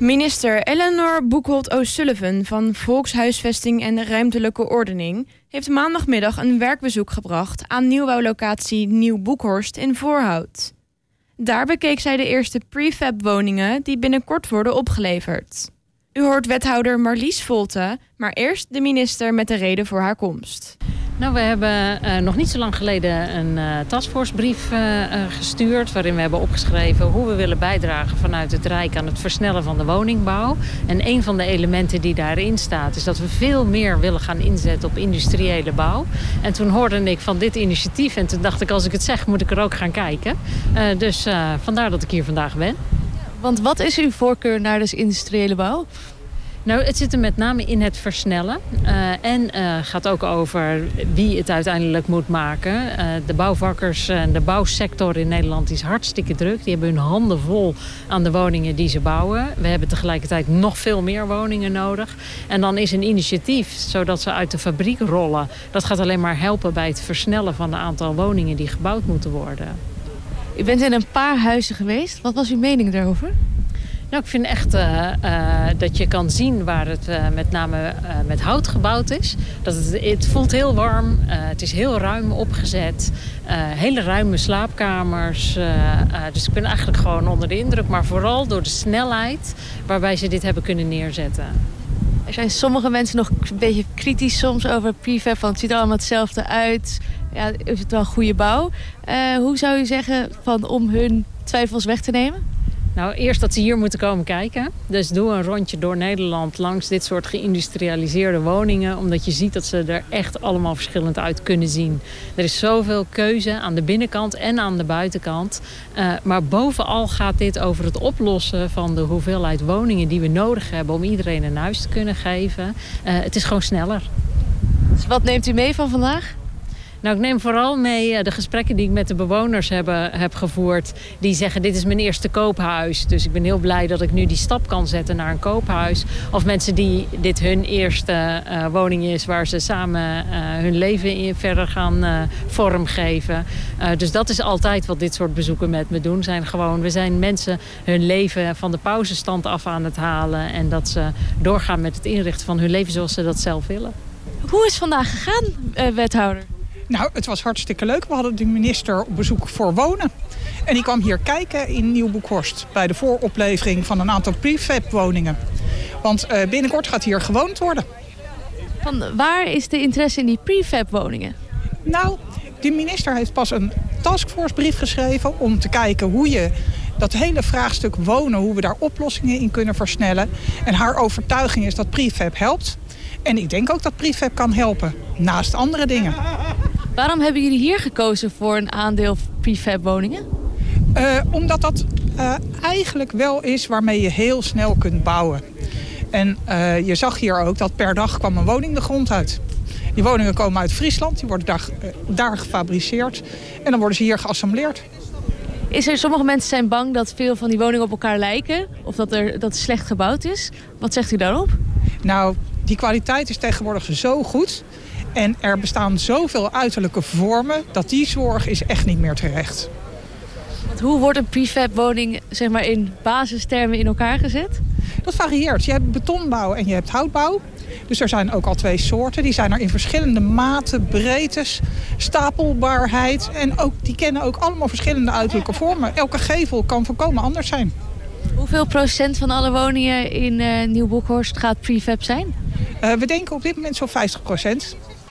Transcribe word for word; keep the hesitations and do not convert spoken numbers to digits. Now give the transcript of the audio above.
Minister Eleanor Boekholt O'Sullivan van Volkshuisvesting en Ruimtelijke Ordening heeft maandagmiddag een werkbezoek gebracht aan nieuwbouwlocatie Nieuw Boekhorst in Voorhout. Daar bekeek zij de eerste prefab woningen die binnenkort worden opgeleverd. U hoort wethouder Marlies Volte, maar eerst de minister met de reden voor haar komst. Nou, we hebben uh, nog niet zo lang geleden een uh, taskforcebrief uh, uh, gestuurd, waarin we hebben opgeschreven hoe we willen bijdragen vanuit het Rijk aan het versnellen van de woningbouw. En een van de elementen die daarin staat is dat we veel meer willen gaan inzetten op industriële bouw. En toen hoorde ik van dit initiatief en toen dacht ik, als ik het zeg moet ik er ook gaan kijken. Uh, dus uh, vandaar dat ik hier vandaag ben. Want wat is uw voorkeur naar dus industriële bouw? Nou, het zit er met name in het versnellen. Uh, en uh, gaat ook over wie het uiteindelijk moet maken. Uh, de bouwvakkers en de bouwsector in Nederland is hartstikke druk. Die hebben hun handen vol aan de woningen die ze bouwen. We hebben tegelijkertijd nog veel meer woningen nodig. En dan is een initiatief, zodat ze uit de fabriek rollen. Dat gaat alleen maar helpen bij het versnellen van het aantal woningen die gebouwd moeten worden. U bent in een paar huizen geweest. Wat was uw mening daarover? Nou, ik vind echt uh, uh, dat je kan zien waar het uh, met name uh, met hout gebouwd is. Dat het, het voelt heel warm, uh, het is heel ruim opgezet. Uh, hele ruime slaapkamers. Uh, uh, dus ik ben eigenlijk gewoon onder de indruk. Maar vooral door de snelheid waarbij ze dit hebben kunnen neerzetten. Er zijn sommige mensen nog een beetje kritisch soms over prefab. Want het ziet er allemaal hetzelfde uit. Ja, is het wel goede bouw? Uh, hoe zou u zeggen van, om hun twijfels weg te nemen? Nou, eerst dat ze hier moeten komen kijken. Dus doe een rondje door Nederland langs dit soort geïndustrialiseerde woningen. Omdat je ziet dat ze er echt allemaal verschillend uit kunnen zien. Er is zoveel keuze aan de binnenkant en aan de buitenkant. Uh, maar bovenal gaat dit over het oplossen van de hoeveelheid woningen die we nodig hebben om iedereen een huis te kunnen geven. Uh, het is gewoon sneller. Dus wat neemt u mee van vandaag? Nou, ik neem vooral mee de gesprekken die ik met de bewoners heb, heb gevoerd. Die zeggen, dit is mijn eerste koophuis. Dus ik ben heel blij dat ik nu die stap kan zetten naar een koophuis. Of mensen die dit hun eerste uh, woning is waar ze samen uh, hun leven in verder gaan uh, vormgeven. Uh, dus dat is altijd wat dit soort bezoeken met me doen. Zijn gewoon, we zijn mensen hun leven van de pauzestand af aan het halen. En dat ze doorgaan met het inrichten van hun leven zoals ze dat zelf willen. Hoe is het vandaag gegaan, uh, wethouder? Nou, het was hartstikke leuk. We hadden de minister op bezoek voor wonen. En die kwam hier kijken in Nieuw Boekhorst bij de vooroplevering van een aantal prefab woningen. Want uh, binnenkort gaat hier gewoond worden. Van waar is de interesse in die prefab woningen? Nou, de minister heeft pas een taskforcebrief geschreven om te kijken hoe je dat hele vraagstuk wonen, hoe we daar oplossingen in kunnen versnellen. En haar overtuiging is dat prefab helpt. En ik denk ook dat prefab kan helpen, naast andere dingen. Waarom hebben jullie hier gekozen voor een aandeel prefab woningen? Uh, omdat dat uh, eigenlijk wel is waarmee je heel snel kunt bouwen. En uh, je zag hier ook dat per dag kwam een woning de grond uit. Die woningen komen uit Friesland, die worden daar, uh, daar gefabriceerd. En dan worden ze hier geassembleerd. Is er, sommige mensen zijn bang dat veel van die woningen op elkaar lijken. Of dat, er, dat het slecht gebouwd is. Wat zegt u daarop? Nou, die kwaliteit is tegenwoordig zo goed. En er bestaan zoveel uiterlijke vormen dat die zorg is echt niet meer terecht. Want hoe wordt een prefab woning zeg maar, in basistermen in elkaar gezet? Dat varieert. Je hebt betonbouw en je hebt houtbouw. Dus er zijn ook al twee soorten. Die zijn er in verschillende maten, breedtes, stapelbaarheid. En ook, die kennen ook allemaal verschillende uiterlijke vormen. Elke gevel kan volkomen anders zijn. Hoeveel procent van alle woningen in uh, Nieuw Boekhorst gaat prefab zijn? Uh, we denken op dit moment zo'n vijftig procent.